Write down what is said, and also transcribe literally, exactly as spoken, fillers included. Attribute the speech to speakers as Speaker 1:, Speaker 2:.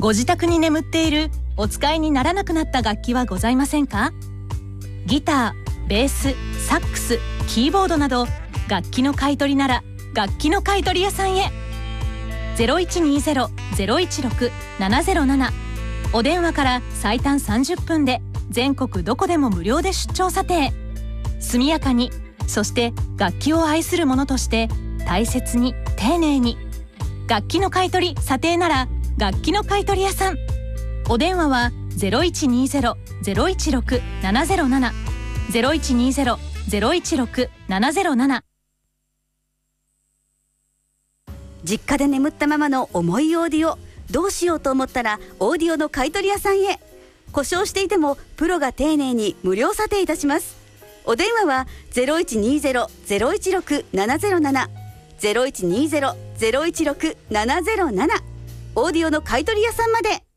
Speaker 1: ご自宅に眠っているお使いにならなくなった楽器はございませんか？ギター、ベース、サックス、キーボードなど楽器の買い取りなら楽器の買い取り屋さんへ。 ゼロいちにゼロ ゼロいちろく ななゼロなな お電話から最短さんじゅっぷんで全国どこでも無料で出張査定。速やかに、そして楽器を愛する者として大切に丁寧に。楽器の買い取り査定なら楽器の買い取り屋さん。お電話は ゼロいちにゼロ ゼロいちろく ななゼロなな ゼロいちにゼロ ゼロいちろく ななゼロなな。
Speaker 2: 実家で眠ったままの重いオーディオ、どうしようと思ったらオーディオの買い取り屋さんへ。故障していてもプロが丁寧に無料査定いたします。お電話は ゼロいちにゼロ ゼロいちろく ななゼロなな ゼロいちにゼロ ゼロいちろく ななゼロなな オーディオの買い取り屋さんまで。